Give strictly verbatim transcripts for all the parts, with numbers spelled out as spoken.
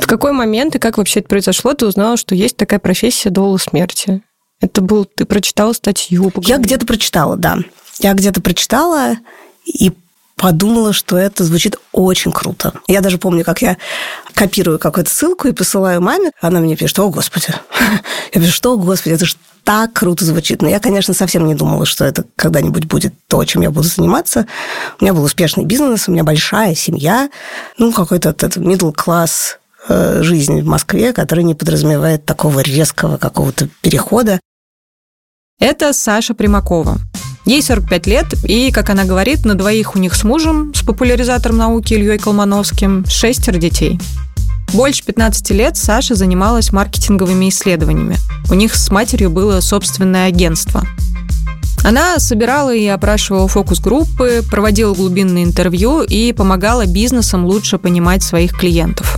В какой момент и как вообще это произошло, ты узнала, что есть такая профессия доула смерти? Это был, ты прочитала статью? Поговорила? Я где-то прочитала, да. Я где-то прочитала и подумала, что это звучит очень круто. Я даже помню, как я копирую какую-то ссылку и посылаю маме. Она мне пишет: «О, Господи». Я пишу: «Что, Господи, это же так круто звучит». Но я, конечно, совсем не думала, что это когда-нибудь будет то, чем я буду заниматься. У меня был успешный бизнес, у меня большая семья, ну, какой-то этот middle class жизнь в Москве, которая не подразумевает такого резкого какого-то перехода. Это Саша Примакова. Ей сорок пять лет, и, как она говорит, на двоих у них с мужем, с популяризатором науки Ильей Колмановским, шестеро детей. Больше пятнадцати лет Саша занималась маркетинговыми исследованиями. У них с матерью было собственное агентство. Она собирала и опрашивала фокус-группы, проводила глубинные интервью и помогала бизнесам лучше понимать своих клиентов.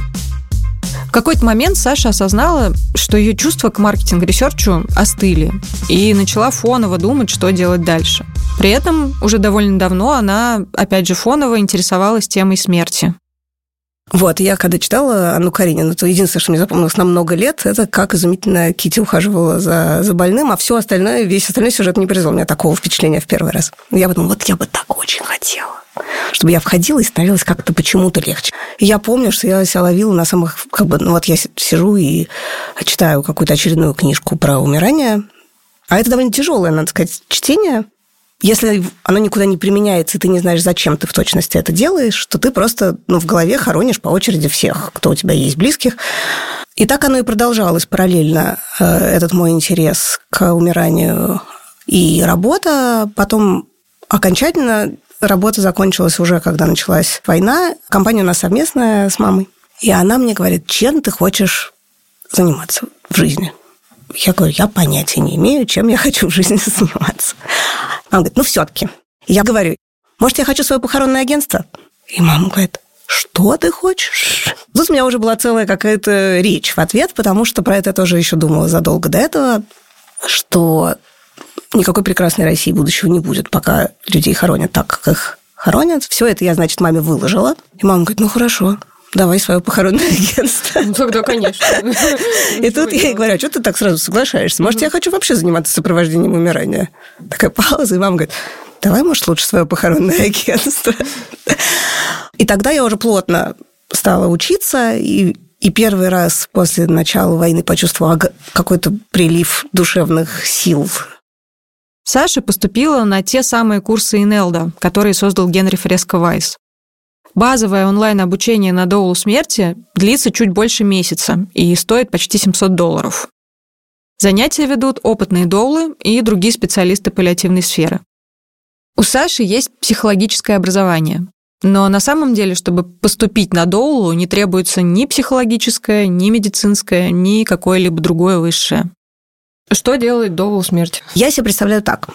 В какой-то момент Саша осознала, что ее чувства к маркетинг-ресерчу остыли, и начала фоново думать, что делать дальше. При этом уже довольно давно она, опять же, фоново интересовалась темой смерти. Вот, я когда читала Анну Каренину, то единственное, что мне запомнилось на много лет, это как изумительно Кити ухаживала за, за больным, а все остальное, весь остальной сюжет не произвел у меня такого впечатления в первый раз. Я подумала, вот я бы так очень хотела, чтобы я входила и становилось как-то почему-то легче. И я помню, что я себя ловила на самых, как бы, ну вот я сижу и читаю какую-то очередную книжку про умирание, а это довольно тяжелое, надо сказать, чтение. Если оно никуда не применяется, и ты не знаешь, зачем ты в точности это делаешь, то ты просто ну, в голове хоронишь по очереди всех, кто у тебя есть близких. И так оно и продолжалось параллельно, этот мой интерес к умиранию и работа. Потом окончательно работа закончилась уже, когда началась война. Компания у нас совместная с мамой. И она мне говорит: чем ты хочешь заниматься в жизни? Я говорю: я понятия не имею, чем я хочу в жизни заниматься. Мама говорит: ну, все-таки. Я говорю: может, я хочу свое похоронное агентство? И мама говорит: что ты хочешь? Тут у меня уже была целая какая-то речь в ответ, потому что про это я тоже еще думала задолго до этого, что никакой прекрасной России будущего не будет, пока людей хоронят так, как их хоронят. Все это я, значит, маме выложила. И мама говорит: ну, хорошо. Давай свое похоронное агентство. Ну, тогда, конечно. И тут я ей говорю: а что ты так сразу соглашаешься? Может, я хочу вообще заниматься сопровождением умирания? Такая пауза, и мама говорит: давай, может, лучше свое похоронное агентство. И тогда я уже плотно стала учиться, и, и первый раз после начала войны почувствовала какой-то прилив душевных сил. Саша поступила на те самые курсы Инелда, которые создал Генри Фреско-Вайс. Базовое онлайн-обучение на доулу смерти длится чуть больше месяца и стоит почти семьсот долларов. Занятия ведут опытные доулы и другие специалисты паллиативной сферы. У Саши есть психологическое образование, но на самом деле, чтобы поступить на доулу, не требуется ни психологическое, ни медицинское, ни какое-либо другое высшее. Что делает доул смерти? Я себе представляю так.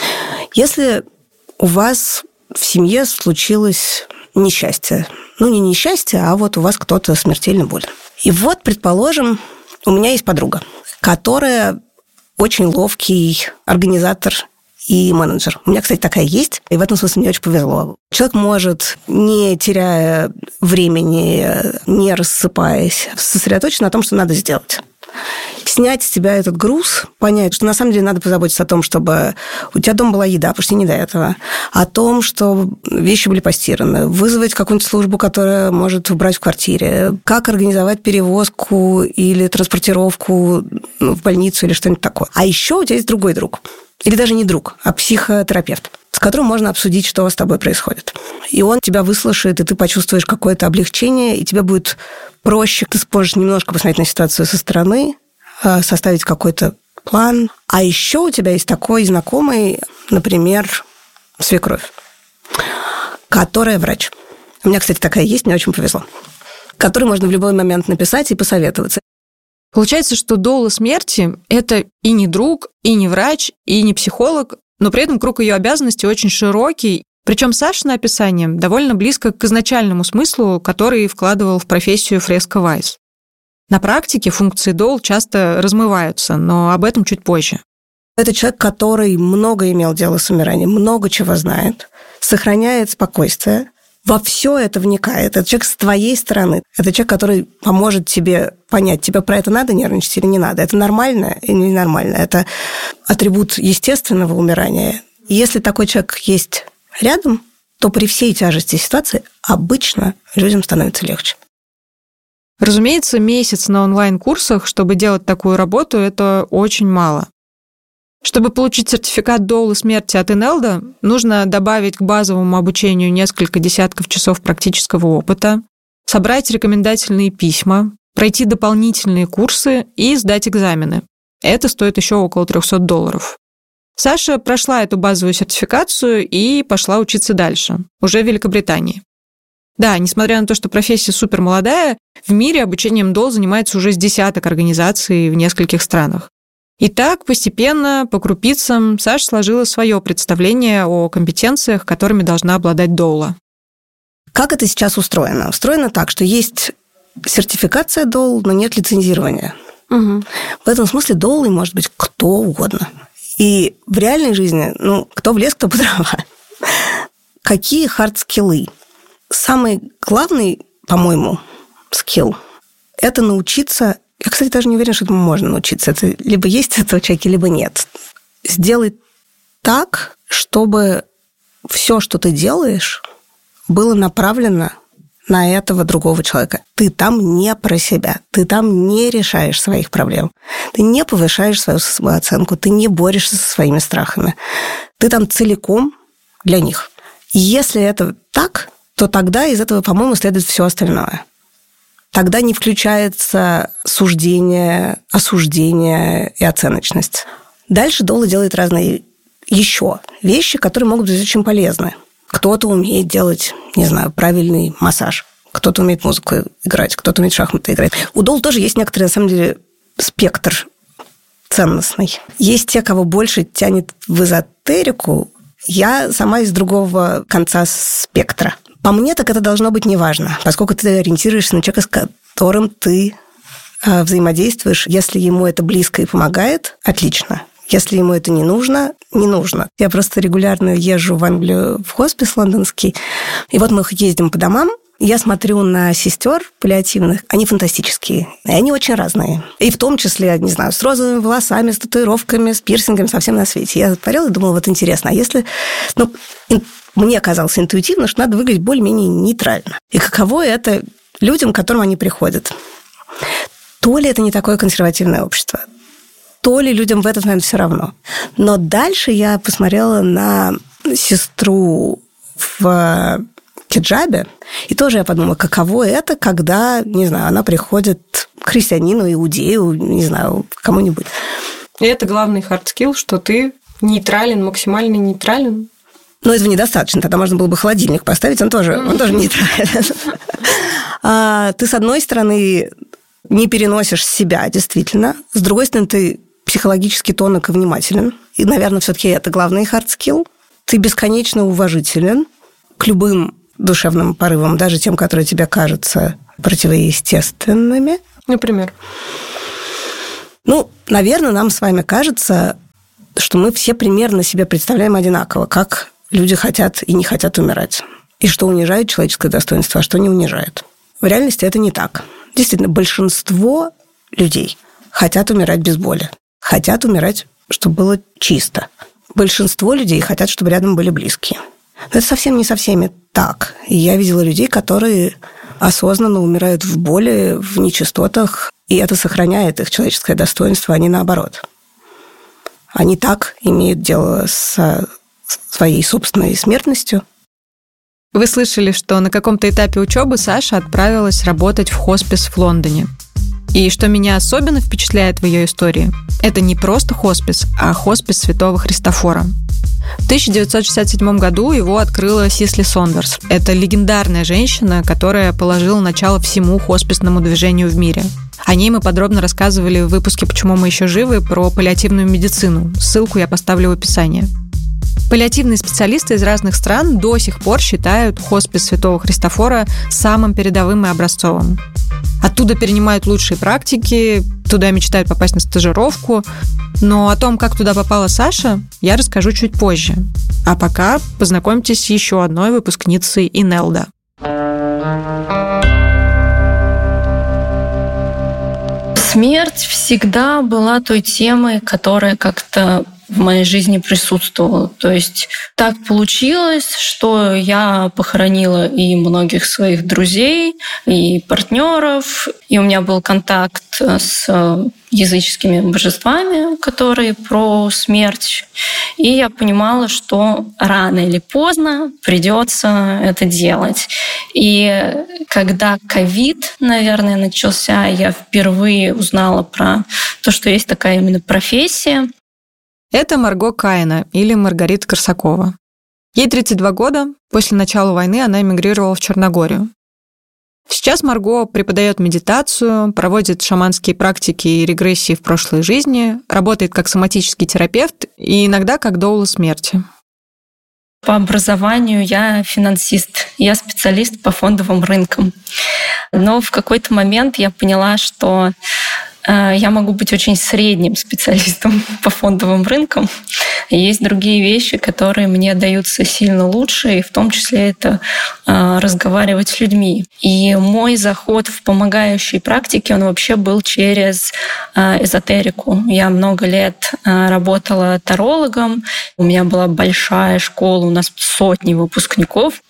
Если у вас в семье случилось несчастье. Ну, не несчастье, а вот у вас кто-то смертельно болен. И вот, предположим, у меня есть подруга, которая очень ловкий организатор и менеджер. У меня, кстати, такая есть, и в этом смысле мне очень повезло. Человек может, не теряя времени, не рассыпаясь, сосредоточиться на том, что надо сделать. Снять с тебя этот груз, понять, что на самом деле надо позаботиться о том, чтобы у тебя дома была еда, потому что не до этого, о том, что вещи были постираны, вызвать какую-нибудь службу, которая может убрать в квартире, как организовать перевозку или транспортировку в больницу или что-нибудь такое. А еще у тебя есть другой друг. Или даже не друг, а психотерапевт, с которым можно обсудить, что с тобой происходит. И он тебя выслушает, и ты почувствуешь какое-то облегчение, и тебе будет проще. Ты сможешь немножко посмотреть на ситуацию со стороны, составить какой-то план. А еще у тебя есть такой знакомый, например, свекровь, которая врач. У меня, кстати, такая есть, мне очень повезло. Которой можно в любой момент написать и посоветоваться. Получается, что доула смерти – это и не друг, и не врач, и не психолог, но при этом круг ее обязанностей очень широкий. Причем Сашино описание довольно близко к изначальному смыслу, который вкладывал в профессию Фреско-Вайс. На практике функции доул часто размываются, но об этом чуть позже. Это человек, который много имел дело с умиранием, много чего знает, сохраняет спокойствие, во все это вникает. Это человек с твоей стороны. Это человек, который поможет тебе понять, тебе про это надо нервничать или не надо. Это нормально или ненормально. Это атрибут естественного умирания. И если такой человек есть рядом, то при всей тяжести ситуации обычно людям становится легче. Разумеется, месяц на онлайн-курсах, чтобы делать такую работу, это очень мало. Чтобы получить сертификат доулы смерти от Инелда, нужно добавить к базовому обучению несколько десятков часов практического опыта, собрать рекомендательные письма, пройти дополнительные курсы и сдать экзамены. Это стоит еще около триста долларов. Саша прошла эту базовую сертификацию и пошла учиться дальше, уже в Великобритании. Да, несмотря на то, что профессия супер молодая, в мире обучением доул занимается уже с десяток организаций в нескольких странах. И так постепенно, по крупицам, Саша сложила свое представление о компетенциях, которыми должна обладать доула. Как это сейчас устроено? Устроено так, что есть сертификация доул, но нет лицензирования. Угу. В этом смысле доулой может быть кто угодно. И в реальной жизни, ну, кто в лес, кто по дрова. Какие хард-скиллы? Самый главный, по-моему, скилл – это научиться... Я, кстати, даже не уверена, что этому можно научиться. Это либо есть у этого человека, либо нет. Сделать так, чтобы все, что ты делаешь, было направлено на этого другого человека. Ты там не про себя. Ты там не решаешь своих проблем. Ты не повышаешь свою самооценку. Ты не борешься со своими страхами. Ты там целиком для них. И если это так, то тогда из этого, по-моему, следует все остальное. Тогда не включается суждение, осуждение и оценочность. Дальше доула делает разные еще вещи, которые могут быть очень полезны. Кто-то умеет делать, не знаю, правильный массаж, кто-то умеет музыку играть, кто-то умеет в шахматы играть. У доула тоже есть некоторый, на самом деле, спектр ценностный. Есть те, кого больше тянет в эзотерику. Я сама из другого конца спектра. По мне, так это должно быть неважно, поскольку ты ориентируешься на человека, с которым ты э, взаимодействуешь. Если ему это близко и помогает, отлично. Если ему это не нужно, не нужно. Я просто регулярно езжу в Англию в хоспис лондонский, и вот мы ездим по домам, я смотрю на сестер паллиативных, они фантастические, и они очень разные. И в том числе, не знаю, с розовыми волосами, с татуировками, с пирсингами, совсем на свете. Я смотрела и думала, вот интересно, а если... Ну, мне казалось интуитивно, что надо выглядеть более-менее нейтрально. И каково это людям, к которым они приходят? То ли это не такое консервативное общество, то ли людям в этот момент все равно. Но дальше я посмотрела на сестру в хиджабе, и тоже я подумала, каково это, когда, не знаю, она приходит к христианину, иудею, не знаю, кому-нибудь. И это главный хардскилл, что ты нейтрален, максимально нейтрален. Но этого недостаточно. Тогда можно было бы холодильник поставить, он тоже, он тоже нейтрален. А ты, с одной стороны, не переносишь себя, действительно. С другой стороны, ты психологически тонок и внимателен. И, наверное, все-таки это главный хардскилл. Ты бесконечно уважителен к любым душевным порывам, даже тем, которые тебе кажутся противоестественными. Например? Ну, наверное, нам с вами кажется, что мы все примерно себе представляем одинаково, как люди хотят и не хотят умирать. И что унижает человеческое достоинство, а что не унижает. В реальности это не так. Действительно, большинство людей хотят умирать без боли. Хотят умирать, чтобы было чисто. Большинство людей хотят, чтобы рядом были близкие. Но это совсем не со всеми так. И я видела людей, которые осознанно умирают в боли, в нечистотах, и это сохраняет их человеческое достоинство, а не наоборот. Они так имеют дело с своей собственной смертностью. Вы слышали, что на каком-то этапе учебы Саша отправилась работать в хоспис в Лондоне. И что меня особенно впечатляет в ее истории, это не просто хоспис, а хоспис Святого Христофора. В тысяча девятьсот шестьдесят седьмом году его открыла Сисли Сондерс. Это легендарная женщина, которая положила начало всему хосписному движению в мире. О ней мы подробно рассказывали в выпуске «Почему мы еще живы» про паллиативную медицину. Ссылку я поставлю в описании. Паллиативные специалисты из разных стран до сих пор считают хоспис Святого Христофора самым передовым и образцовым. Оттуда оттуда перенимают лучшие практики, туда мечтают попасть на стажировку. Но о том, как туда попала Саша, я расскажу чуть позже. А пока познакомьтесь с еще одной выпускницей ИНЕЛДа. Смерть всегда была той темой, которая как-то в моей жизни присутствовала. То есть так получилось, что я похоронила и многих своих друзей, и партнеров, и у меня был контакт с языческими божествами, которые про смерть. И я понимала, что рано или поздно придется это делать. И когда ковид, наверное, начался, я впервые узнала про то, что есть такая именно профессия. Это Марго Каина, или Маргарита Корсакова. Ей тридцать два года, после начала войны она эмигрировала в Черногорию. Сейчас Марго преподает медитацию, проводит шаманские практики и регрессии в прошлой жизни, работает как соматический терапевт и иногда как доула смерти. По образованию я финансист, я специалист по фондовым рынкам. Но в какой-то момент я поняла, что я могу быть очень средним специалистом по фондовым рынкам. Есть другие вещи, которые мне даются сильно лучше, и в том числе это разговаривать с людьми. И мой заход в помогающие практики, он вообще был через эзотерику. Я много лет работала тарологом, у меня была большая школа, у нас сотни выпускников,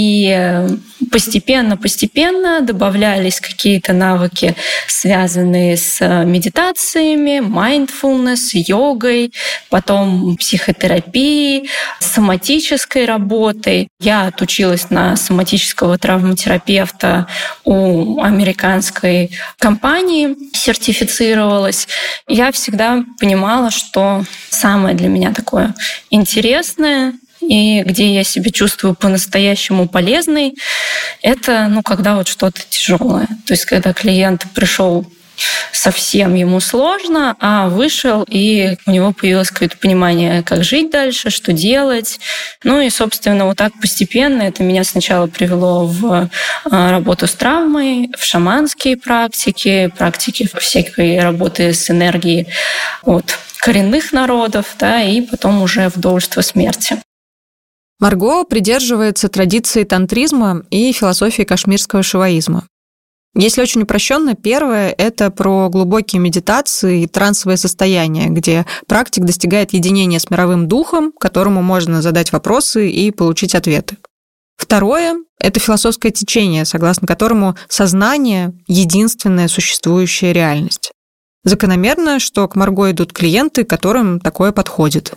и постепенно-постепенно добавлялись какие-то навыки, связанные с медитациями, mindfulness, йогой, потом психотерапией, соматической работой. Я отучилась на соматического травматерапевта у американской компании, сертифицировалась. Я всегда понимала, что самое для меня такое интересное и где я себя чувствую по-настоящему полезной, это, ну, когда вот что-то тяжелое. То есть, когда клиент пришел, совсем ему сложно, а вышел, и у него появилось какое-то понимание, как жить дальше, что делать. Ну и, собственно, вот так постепенно это меня сначала привело в работу с травмой, в шаманские практики, практики всякой работы с энергией от коренных народов, да, и потом уже в доульство смерти. Марго придерживается традиции тантризма и философии кашмирского шиваизма. Если очень упрощенно, первое – это про глубокие медитации и трансовое состояние, где практик достигает единения с мировым духом, которому можно задать вопросы и получить ответы. Второе – это философское течение, согласно которому сознание – единственная существующая реальность. Закономерно, что к Марго идут клиенты, которым такое подходит.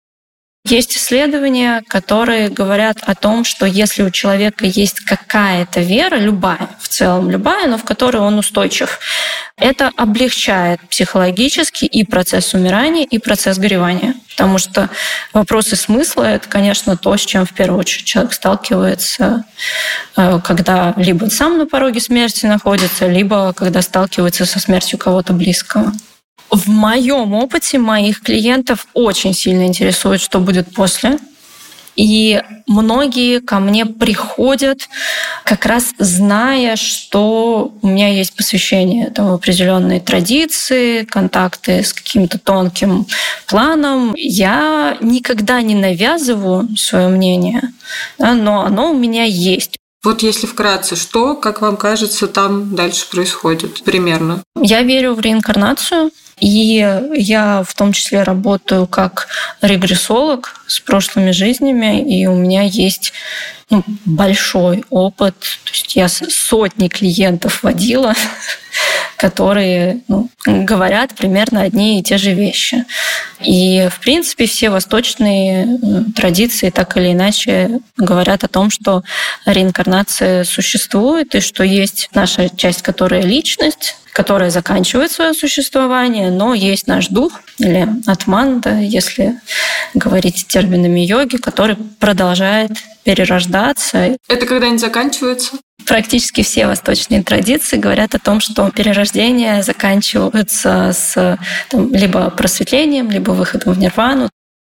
Есть исследования, которые говорят о том, что если у человека есть какая-то вера, любая, в целом любая, но в которой он устойчив, это облегчает психологически и процесс умирания, и процесс горевания. Потому что вопросы смысла — это, конечно, то, с чем в первую очередь человек сталкивается, когда либо сам на пороге смерти находится, либо когда сталкивается со смертью кого-то близкого. В моем опыте моих клиентов очень сильно интересует, что будет после. И многие ко мне приходят, как раз зная, что у меня есть посвящение там, в определенные традиции, контакты с каким-то тонким планом. Я никогда не навязываю свое мнение, да, но оно у меня есть. Вот если вкратце, что, как вам кажется, там дальше происходит примерно? Я верю в реинкарнацию. И я в том числе работаю как регрессолог с прошлыми жизнями, и у меня есть ну, большой опыт. То есть я сотни клиентов водила, которые ну, говорят примерно одни и те же вещи. И, в принципе, все восточные традиции так или иначе говорят о том, что реинкарнация существует, и что есть наша часть, которая личность, которая заканчивает свое существование, но есть наш дух, или атман, да, если говорить терминами йоги, который продолжает перерождаться. Это когда-нибудь заканчивается? Практически все восточные традиции говорят о том, что перерождения заканчиваются с там, либо просветлением, либо выходом в нирвану.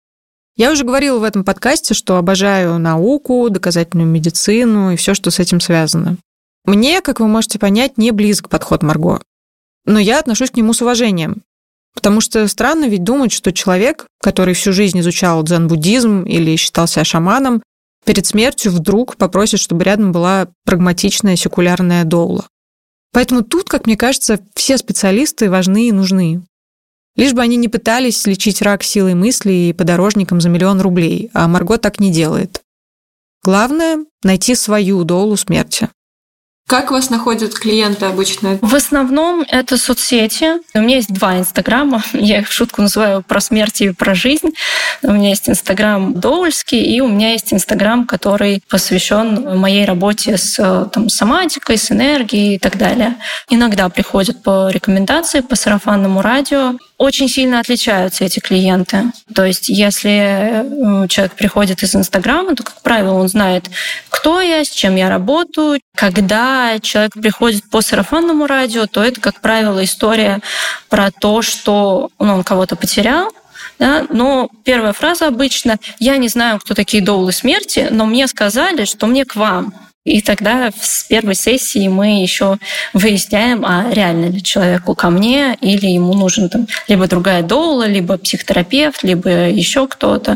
Я уже говорила в этом подкасте, что обожаю науку, доказательную медицину и все, что с этим связано. Мне, как вы можете понять, не близок подход Марго. Но я отношусь к нему с уважением. Потому что странно ведь думать, что человек, который всю жизнь изучал дзен-буддизм или считался шаманом, перед смертью вдруг попросит, чтобы рядом была прагматичная секулярная доула. Поэтому тут, как мне кажется, все специалисты важны и нужны. Лишь бы они не пытались лечить рак силой мысли и подорожником за миллион рублей, а Марго так не делает. Главное – найти свою доулу смерти. Как вас находят клиенты обычно? В основном это соцсети. У меня есть два инстаграма. Я их в шутку называю про смерть и про жизнь. У меня есть инстаграм доульский, и у меня есть инстаграм, который посвящен моей работе с там, соматикой, с энергией и так далее. Иногда приходят по рекомендации, по сарафанному радио. Очень сильно отличаются эти клиенты. То есть если человек приходит из Инстаграма, то, как правило, он знает, кто я, с чем я работаю. Когда человек приходит по сарафанному радио, то это, как правило, история про то, что ну, он кого-то потерял. Да? Но первая фраза обычно «я не знаю, кто такие доулы смерти, но мне сказали, что мне к вам». И тогда с первой сессии мы еще выясняем, а реально ли человеку ко мне, или ему нужен там либо другая доула, либо психотерапевт, либо еще кто-то.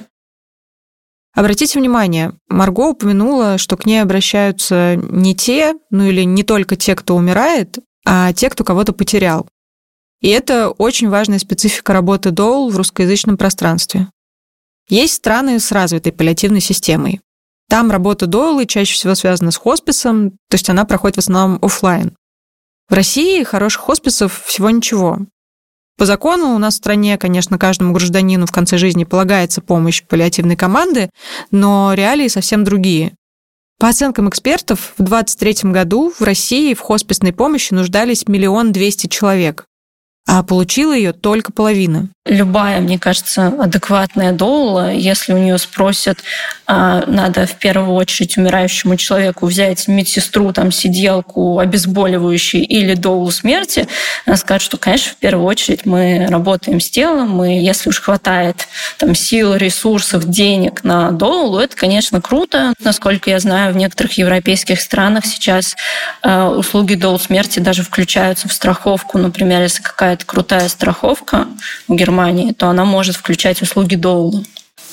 Обратите внимание, Марго упомянула, что к ней обращаются не те, ну или не только те, кто умирает, а те, кто кого-то потерял. И это очень важная специфика работы доул в русскоязычном пространстве. Есть страны с развитой паллиативной системой. Там работа доулы чаще всего связана с хосписом, то есть она проходит в основном офлайн. В России хороших хосписов всего ничего. По закону у нас в стране, конечно, каждому гражданину в конце жизни полагается помощь паллиативной команды, но реалии совсем другие. По оценкам экспертов, в двадцать третьем году в России в хосписной помощи нуждались миллион двести человек, а получила ее только половина. Любая, мне кажется, адекватная доула, если у нее спросят, а, надо в первую очередь умирающему человеку взять медсестру, там, сиделку, обезболивающую или доулу смерти, она скажет, что, конечно, в первую очередь мы работаем с телом, мы, если уж хватает там, сил, ресурсов, денег на доулу, это, конечно, круто. Насколько я знаю, в некоторых европейских странах сейчас э, услуги доул смерти даже включаются в страховку. Например, если какая-то крутая страховка в Германии, то она может включать услуги доула.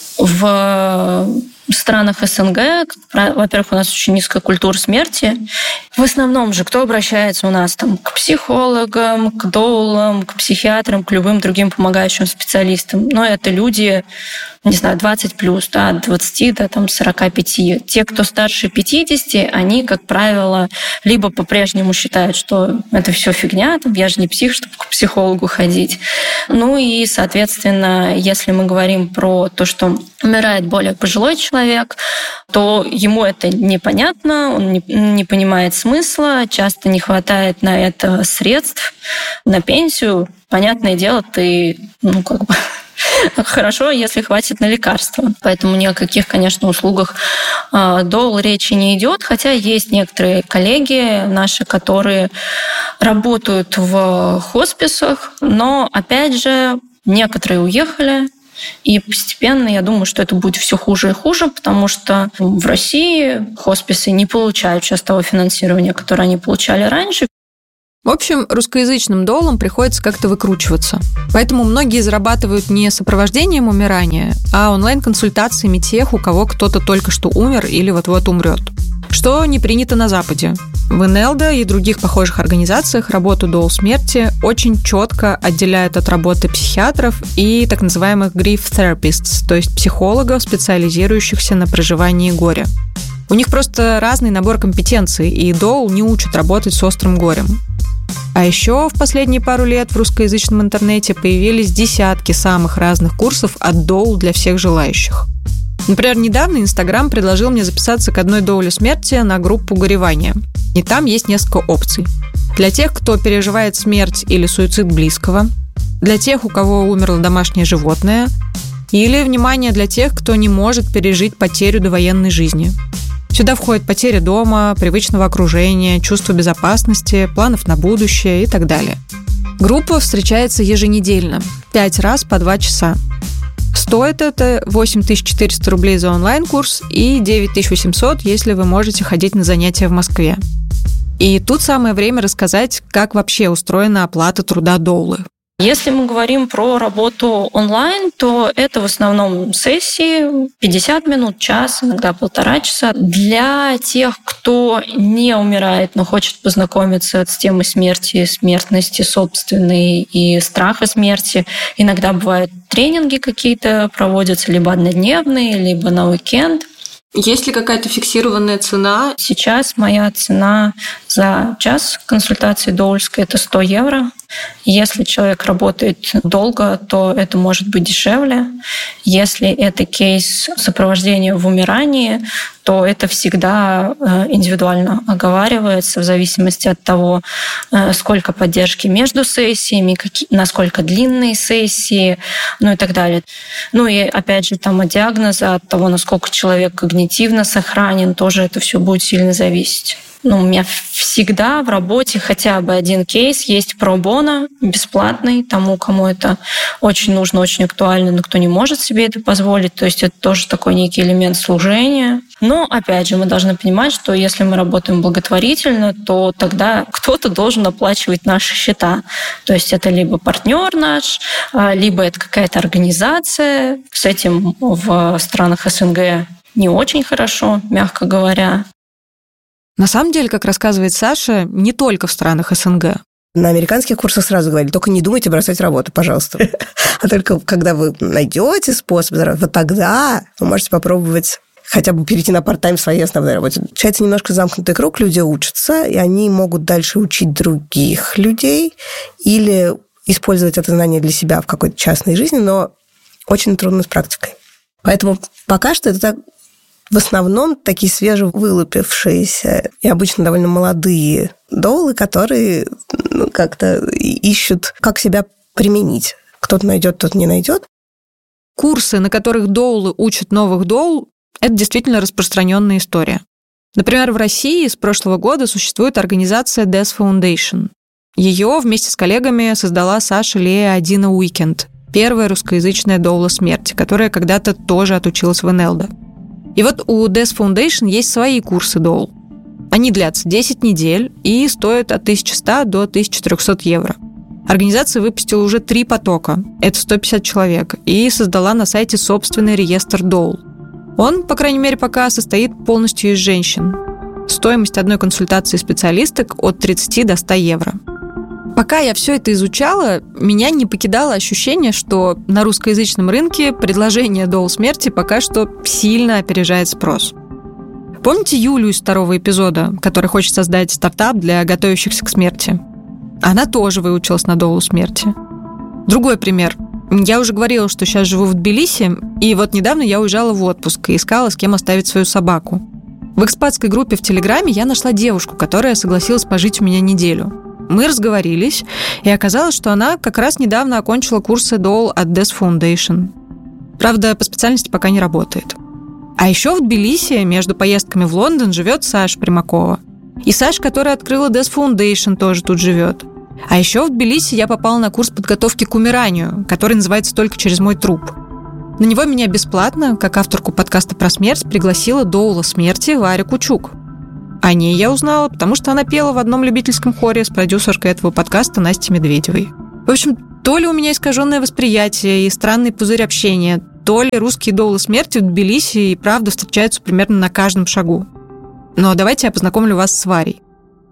В странах СНГ, во-первых, у нас очень низкая культура смерти. В основном же кто обращается у нас там, к психологам, к доулам, к психиатрам, к любым другим помогающим специалистам. Но это люди, не знаю, двадцать плюс, да, от двадцати до там, сорока пяти. Те, кто старше пятидесяти, они, как правило, либо по-прежнему считают, что это все фигня, там, я же не псих, чтобы к психологу ходить. Ну и, соответственно, если мы говорим про то, что умирает более пожилой человек, то ему это непонятно, он не, не понимает смысла, часто не хватает на это средств, на пенсию. Понятное дело, ты, ну, как бы... Хорошо, если хватит на лекарства. Поэтому ни о каких, конечно, услугах доул речи не идет. Хотя есть некоторые коллеги наши, которые работают в хосписах, но, опять же, некоторые уехали. И постепенно, я думаю, что это будет все хуже и хуже, потому что в России хосписы не получают сейчас того финансирования, которое они получали раньше. В общем, русскоязычным доулам приходится как-то выкручиваться. Поэтому многие зарабатывают не сопровождением умирания, а онлайн-консультациями тех, у кого кто-то только что умер или вот-вот умрет. Что не принято на Западе. В эн эл ди и других похожих организациях работу доул смерти очень четко отделяют от работы психиатров и так называемых grief therapists, то есть психологов, специализирующихся на проживании горя. У них просто разный набор компетенций, и доул не учат работать с острым горем. А еще в последние пару лет в русскоязычном интернете появились десятки самых разных курсов от доул для всех желающих. Например, недавно Инстаграм предложил мне записаться к одной доуле смерти на группу горевания. И там есть несколько опций. Для тех, кто переживает смерть или суицид близкого, для тех, у кого умерло домашнее животное, или, внимание, для тех, кто не может пережить потерю довоенной жизни. Сюда входит потеря дома, привычного окружения, чувство безопасности, планов на будущее и так далее. Группа встречается еженедельно, пять раз по два часа. Стоит это восемь тысяч четыреста рублей за онлайн-курс и девять тысяч восемьсот, если вы можете ходить на занятия в Москве. И тут самое время рассказать, как вообще устроена оплата труда доулы. Если мы говорим про работу онлайн, то это в основном сессии пятьдесят минут, час, иногда полтора часа. Для тех, кто не умирает, но хочет познакомиться с темой смерти, смертности собственной и страха смерти, иногда бывают тренинги какие-то проводятся, либо однодневные, либо на уикенд. Есть ли какая-то фиксированная цена? Сейчас моя цена за час консультации доульской – это сто евро. Если человек работает долго, то это может быть дешевле. Если это кейс сопровождения в умирании, то это всегда индивидуально оговаривается в зависимости от того, сколько поддержки между сессиями, насколько длинные сессии, ну и так далее. Ну и опять же там от диагноза, от того, насколько человек когнитивно сохранен, тоже это все будет сильно зависеть. Ну, у меня всегда в работе хотя бы один кейс есть про-боно, бесплатный, тому, кому это очень нужно, очень актуально, но кто не может себе это позволить. То есть это тоже такой некий элемент служения. Но, опять же, мы должны понимать, что если мы работаем благотворительно, то тогда кто-то должен оплачивать наши счета. То есть это либо партнер наш, либо это какая-то организация. С этим в странах СНГ не очень хорошо, мягко говоря. На самом деле, как рассказывает Саша, не только в странах СНГ. На американских курсах сразу говорили, только не думайте бросать работу, пожалуйста. А только когда вы найдете способ, вот тогда вы можете попробовать хотя бы перейти на парт-тайм в своей основной работе. Получается немножко замкнутый круг, люди учатся, и они могут дальше учить других людей или использовать это знание для себя в какой-то частной жизни, но очень трудно с практикой. Поэтому пока что это так... В основном такие свежевылупившиеся и обычно довольно молодые доулы, которые ну, как-то ищут, как себя применить. Кто-то найдет, кто-то не найдет. Курсы, на которых доулы учат новых доул, это действительно распространенная история. Например, в России с прошлого года существует организация Death Foundation. Ее вместе с коллегами создала Саша Лея Адина Уикенд, первая русскоязычная доула смерти, которая когда-то тоже отучилась в эн эл ди. И вот у Death Foundation есть свои курсы доул. Они длятся десять недель и стоят от тысяча сто до тысяча триста евро. Организация выпустила уже три потока, это сто пятьдесят человек, и создала на сайте собственный реестр доул. Он, по крайней мере, пока состоит полностью из женщин. Стоимость одной консультации специалисток от тридцать до ста евро. Пока я все это изучала, меня не покидало ощущение, что на русскоязычном рынке предложение доул смерти пока что сильно опережает спрос. Помните Юлю из второго эпизода, который хочет создать стартап для готовящихся к смерти? Она тоже выучилась на доулу смерти. Другой пример. Я уже говорила, что сейчас живу в Тбилиси, и вот недавно я уезжала в отпуск и искала, с кем оставить свою собаку. В экспатской группе в Телеграме я нашла девушку, которая согласилась пожить у меня неделю. Мы разговорились, и оказалось, что она как раз недавно окончила курсы доул от Death Foundation. Правда, по специальности пока не работает. А еще в Тбилиси между поездками в Лондон живет Саша Примакова. И Саша, которая открыла Death Foundation, тоже тут живет. А еще в Тбилиси я попала на курс подготовки к умиранию, который называется «Только через мой труп». На него меня бесплатно, как авторку подкаста про смерть, пригласила доула смерти Варя Кучук. О ней я узнала, потому что она пела в одном любительском хоре с продюсеркой этого подкаста Настей Медведевой. В общем, то ли у меня искаженное восприятие и странный пузырь общения, то ли русские доулы смерти в Тбилиси и правда встречаются примерно на каждом шагу. Но давайте я познакомлю вас с Варей.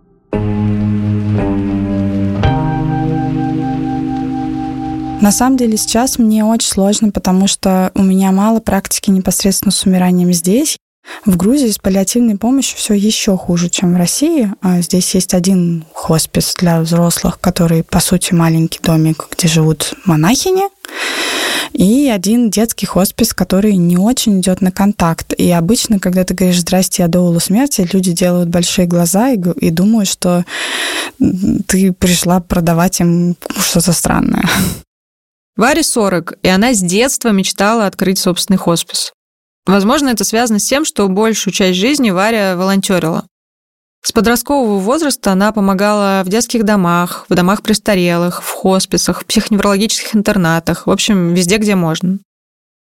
На самом деле сейчас мне очень сложно, потому что у меня мало практики непосредственно с умиранием здесь. В Грузии с паллиативной помощью все еще хуже, чем в России. Здесь есть один хоспис для взрослых, который, по сути, маленький домик, где живут монахини, и один детский хоспис, который не очень идет на контакт. И обычно, когда ты говоришь «Здрасте, я доула смерти», люди делают большие глаза и, и думают, что ты пришла продавать им что-то странное. Варе сорок, и она с детства мечтала открыть собственный хоспис. Возможно, это связано с тем, что большую часть жизни Варя волонтерила. С подросткового возраста она помогала в детских домах, в домах престарелых, в хосписах, в психоневрологических интернатах, в общем, везде, где можно.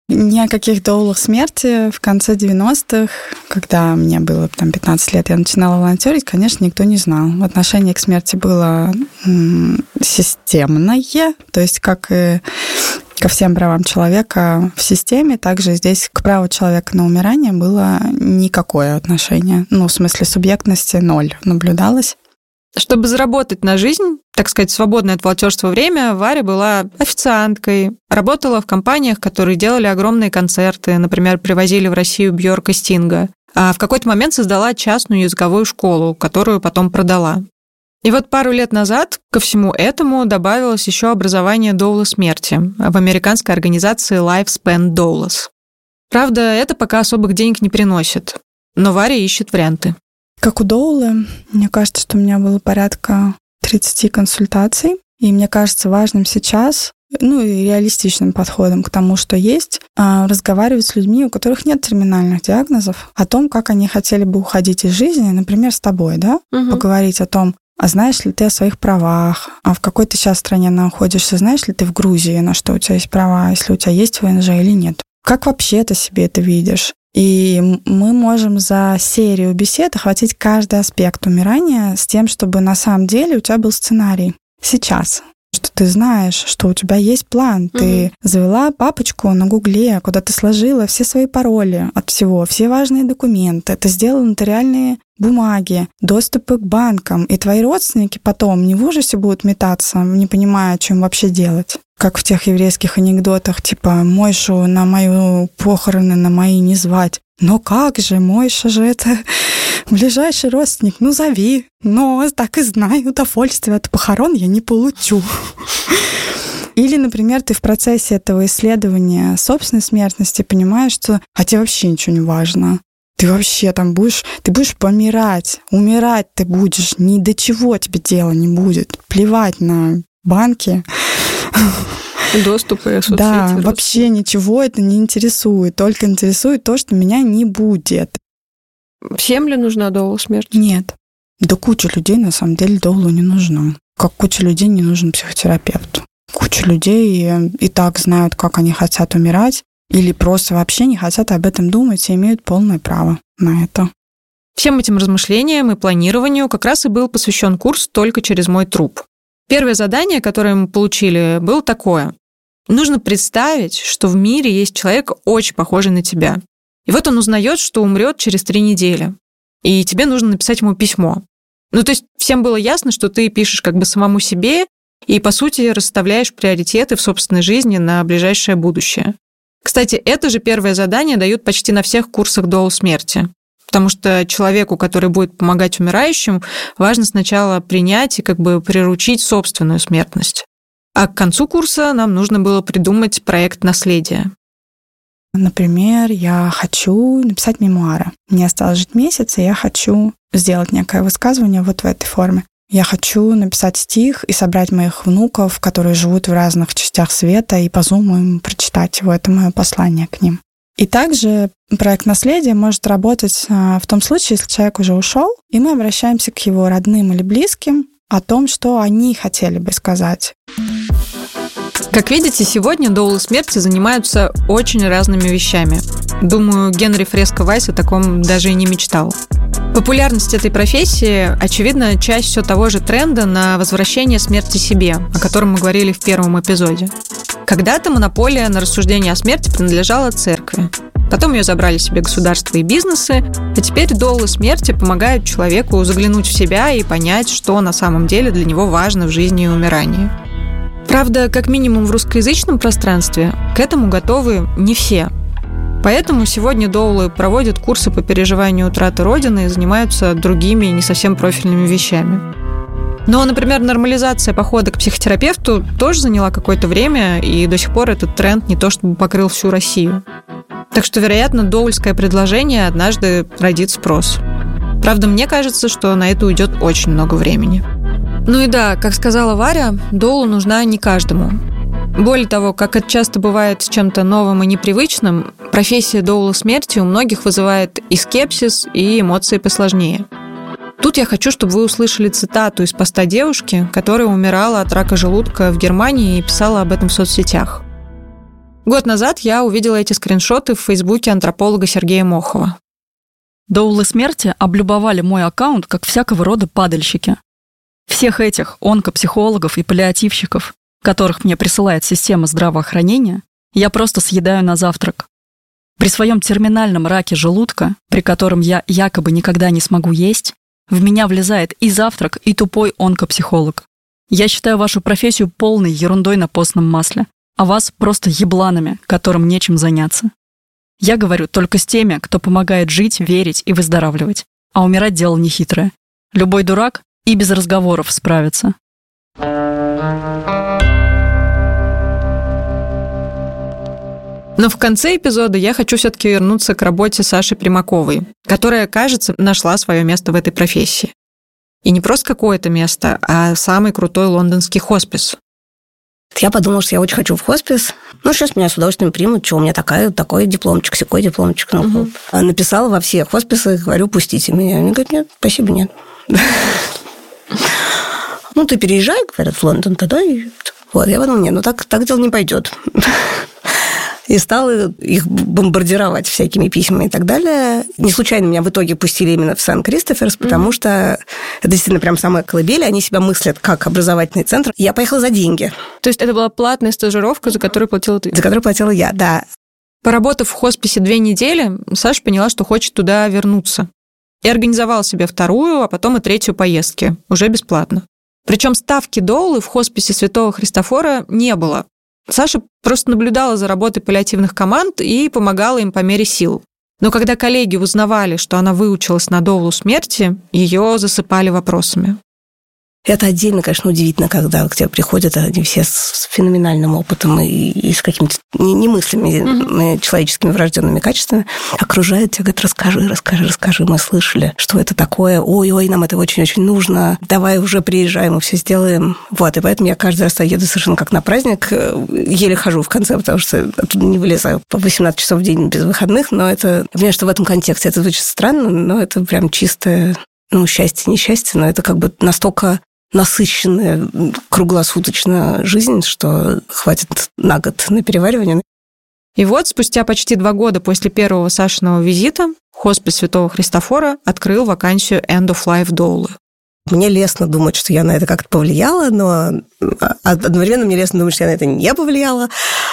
Ни о каких доулах смерти в конце девяностых, когда мне было там пятнадцать лет, я начинала волонтерить, конечно, никто не знал. Отношение к смерти было м- системное, то есть как и ко всем правам человека в системе, также здесь к праву человека на умирание было никакое отношение. Ну, в смысле субъектности ноль наблюдалось. Чтобы заработать на жизнь, так сказать, свободное от волонтерства время, Варя была официанткой, работала в компаниях, которые делали огромные концерты, например, привозили в Россию Бьорк и Стинга, а в какой-то момент создала частную языковую школу, которую потом продала. И вот пару лет назад ко всему этому добавилось еще образование доула смерти в американской организации Lifespan Doulas. Правда, это пока особых денег не приносит, но Варя ищет варианты. Как у доулы, мне кажется, что у меня было порядка тридцать консультаций, и мне кажется важным сейчас, ну и реалистичным подходом к тому, что есть, разговаривать с людьми, у которых нет терминальных диагнозов, о том, как они хотели бы уходить из жизни, например, с тобой, да, угу. Поговорить о том, а знаешь ли ты о своих правах, а в какой ты сейчас стране находишься, знаешь ли ты в Грузии, на что у тебя есть права, если у тебя есть ВНЖ или нет. Как вообще ты себе это видишь? И мы можем за серию бесед охватить каждый аспект умирания с тем, чтобы на самом деле у тебя был сценарий сейчас. Что ты знаешь, что у тебя есть план. Mm-hmm. Ты завела папочку на Гугле, куда ты сложила все свои пароли от всего, все важные документы. Ты сделала нотариальные бумаги, доступы к банкам. И твои родственники потом не в ужасе будут метаться, не понимая, что им вообще делать. Как в тех еврейских анекдотах, типа «Мойшу на мою похороны, на мои не звать». Но как же, Мойша же это ближайший родственник, ну зови. Но так и знаю, удовольствия от похорон я не получу. Или, например, ты в процессе этого исследования собственной смертности понимаешь, что а тебе вообще ничего не важно. Ты вообще там будешь, ты будешь помирать, умирать ты будешь, ни до чего тебе дела не будет. Плевать на банки. Доступы, соцсети. Да, вообще ничего это не интересует. Только интересует то, что меня не будет. Всем ли нужна доула смерти? Нет. Да куча людей, на самом деле, доулу не нужна. Как куча людей не нужен психотерапевт. Куча людей и так знают, как они хотят умирать, или просто вообще не хотят об этом думать и имеют полное право на это. Всем этим размышлениям и планированию как раз и был посвящен курс «Только через мой труп». Первое задание, которое мы получили, было такое. Нужно представить, что в мире есть человек, очень похожий на тебя. И вот он узнает, что умрет через три недели. И тебе нужно написать ему письмо. Ну, то есть всем было ясно, что ты пишешь как бы самому себе и, по сути, расставляешь приоритеты в собственной жизни на ближайшее будущее. Кстати, это же первое задание дают почти на всех курсах доул смерти. Потому что человеку, который будет помогать умирающим, важно сначала принять и как бы приручить собственную смертность. А к концу курса нам нужно было придумать проект наследия. Например, я хочу написать мемуары. Мне осталось жить месяц, и я хочу сделать некое высказывание вот в этой форме. Я хочу написать стих и собрать моих внуков, которые живут в разных частях света, и по зуму им прочитать его. Это мое послание к ним. И также проект наследия может работать в том случае, если человек уже ушел, и мы обращаемся к его родным или близким о том, что они хотели бы сказать. Как видите, сегодня доулы смерти занимаются очень разными вещами. Думаю, Генри Фреско Вайс о таком даже и не мечтал. Популярность этой профессии, очевидно, часть все того же тренда на возвращение смерти себе, о котором мы говорили в первом эпизоде. Когда-то монополия на рассуждение о смерти принадлежала церкви. Потом ее забрали себе государства и бизнесы, а теперь доулы смерти помогают человеку заглянуть в себя и понять, что на самом деле для него важно в жизни и умирании. Правда, как минимум в русскоязычном пространстве к этому готовы не все. Поэтому сегодня доулы проводят курсы по переживанию утраты Родины и занимаются другими не совсем профильными вещами. Но, например, нормализация похода к психотерапевту тоже заняла какое-то время, и до сих пор этот тренд не то чтобы покрыл всю Россию. Так что, вероятно, доульское предложение однажды родит спрос. Правда, мне кажется, что на это уйдет очень много времени. Ну и да, как сказала Варя, доула нужна не каждому. Более того, как это часто бывает с чем-то новым и непривычным, профессия доула смерти у многих вызывает и скепсис, и эмоции посложнее. Тут я хочу, чтобы вы услышали цитату из поста девушки, которая умирала от рака желудка в Германии и писала об этом в соцсетях. Год назад я увидела эти скриншоты в фейсбуке антрополога Сергея Мохова. Доулы смерти облюбовали мой аккаунт как всякого рода падальщики. Всех этих онкопсихологов и паллиативщиков, которых мне присылает система здравоохранения, я просто съедаю на завтрак. При своем терминальном раке желудка, при котором я якобы никогда не смогу есть, в меня влезает и завтрак, и тупой онкопсихолог. Я считаю вашу профессию полной ерундой на постном масле, а вас просто ебланами, которым нечем заняться. Я говорю только с теми, кто помогает жить, верить и выздоравливать. А умирать дело нехитрое. Любой дурак и без разговоров справится. Но в конце эпизода я хочу все-таки вернуться к работе Саши Примаковой, которая, кажется, нашла свое место в этой профессии. И не просто какое-то место, а самый крутой лондонский хоспис. Я подумала, что я очень хочу в хоспис. Ну, сейчас меня с удовольствием примут. Что, у меня такая, такой дипломчик, сякой дипломчик. Ну, угу. Написала во все хосписы, говорю, пустите меня. Они говорят, нет, спасибо, нет. Ну, ты переезжай, говорят, в Лондон, тогда и... Вот, я подумала, нет, ну так, так дело не пойдет. И стала их бомбардировать всякими письмами и так далее. Не случайно меня в итоге пустили именно в Сент-Кристоферс, потому mm-hmm. что это действительно прям самая колыбель, они себя мыслят как образовательный центр. Я поехала за деньги. То есть это была платная стажировка, за которую платила ты? За которую платила я, да. Поработав в хосписе две недели, Саша поняла, что хочет туда вернуться. И организовала себе вторую, а потом и третью поездки, уже бесплатно. Причем ставки доулы в хосписе Святого Христофора не было. Саша просто наблюдала за работой паллиативных команд и помогала им по мере сил. Но когда коллеги узнавали, что она выучилась на доулу смерти, ее засыпали вопросами. Это отдельно, конечно, удивительно, когда к тебе приходят они все с феноменальным опытом и, и с какими-то немыслимыми mm-hmm. человеческими врожденными качествами. Окружают тебя, говорят, расскажи, расскажи, расскажи. Мы слышали, что это такое. Ой-ой, нам это очень-очень нужно. Давай уже приезжай, мы все сделаем. Вот, и поэтому я каждый раз еду совершенно как на праздник. Еле хожу в конце, потому что оттуда не вылезаю по восемнадцать часов в день без выходных. Но это... Я понимаю, что в этом контексте это звучит странно, но это прям чистое, ну, счастье, несчастье, но это как бы настолько... насыщенная круглосуточно жизнь, что хватит на год на переваривание. И вот спустя почти два года после первого Сашиного визита хоспис Святого Христофора открыл вакансию End of Life доулы. Мне лестно думать, что я на это как-то повлияла, но одновременно мне лестно думать, что я на это не повлияла,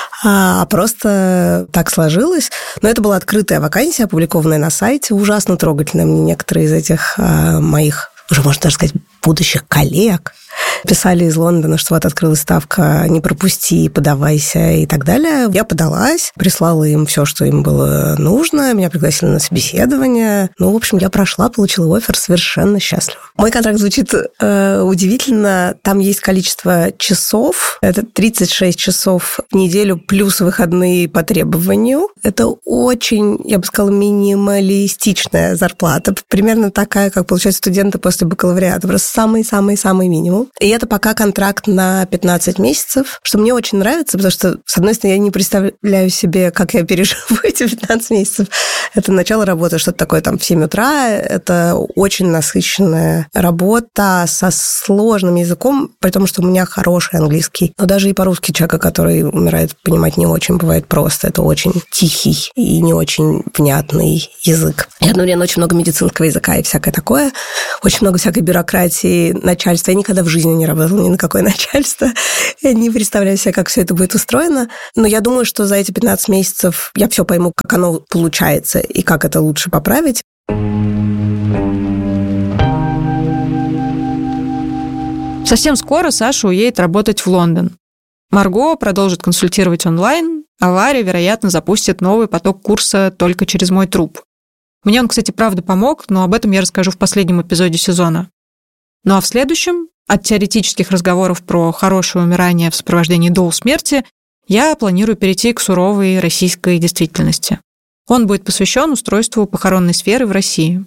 а просто так сложилось. Но это была открытая вакансия, опубликованная на сайте, ужасно трогательная. Мне некоторые из этих моих, уже можно даже сказать, будущих коллег писали из Лондона, что вот открылась ставка, не пропусти, подавайся и так далее. Я подалась, прислала им все, что им было нужно, меня пригласили на собеседование. Ну, в общем, я прошла, получила оффер, совершенно счастлива. Мой контракт звучит э, удивительно. Там есть количество часов. Это тридцать шесть часов в неделю плюс выходные по требованию. Это очень, я бы сказала, минималистичная зарплата. Примерно такая, как получают студенты после бакалавриата. Просто самый-самый-самый минимум. И это пока контракт на пятнадцать месяцев, что мне очень нравится, потому что, с одной стороны, я не представляю себе, как я переживу эти пятнадцать месяцев. Это начало работы, что-то такое там в семь утра. Это очень насыщенная работа со сложным языком, при том, что у меня хороший английский. Но даже и по-русски человека, который умирает, понимать не очень бывает просто. Это очень тихий и не очень внятный язык. И одновременно очень много медицинского языка и всякое такое. Очень много всякой бюрократии, начальства. Я никогда в жизни не работала ни на какое начальство. Я не представляю себе, как все это будет устроено. Но я думаю, что за эти пятнадцать месяцев я все пойму, как оно получается и как это лучше поправить. Совсем скоро Саша уедет работать в Лондон. Марго продолжит консультировать онлайн, а Варя, вероятно, запустит новый поток курса «Только через мой труп». Мне он, кстати, правда помог, но об этом я расскажу в последнем эпизоде сезона. Ну а в следующем, от теоретических разговоров про хорошее умирание в сопровождении доул смерти, я планирую перейти к суровой российской действительности. Он будет посвящен устройству похоронной сферы в России.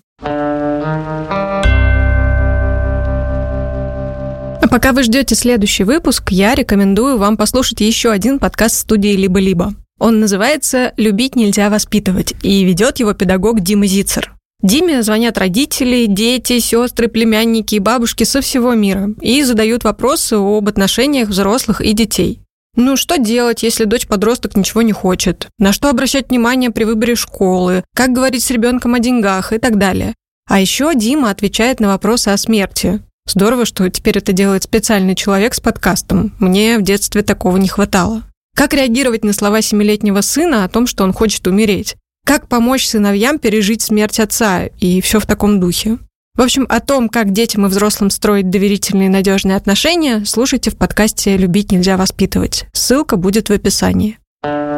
А пока вы ждете следующий выпуск, я рекомендую вам послушать еще один подкаст студии «Либо-либо». Он называется «Любить нельзя воспитывать», и ведет его педагог Дима Зицер. Диме звонят родители, дети, сестры, племянники и бабушки со всего мира и задают вопросы об отношениях взрослых и детей. Ну, что делать, если дочь-подросток ничего не хочет? На что обращать внимание при выборе школы? Как говорить с ребенком о деньгах и так далее? А еще Дима отвечает на вопросы о смерти. Здорово, что теперь это делает специальный человек с подкастом. Мне в детстве такого не хватало. Как реагировать на слова семилетнего сына о том, что он хочет умереть? Как помочь сыновьям пережить смерть отца? И все в таком духе. В общем, о том, как детям и взрослым строить доверительные и надежные отношения, слушайте в подкасте «Любить нельзя воспитывать». Ссылка будет в описании.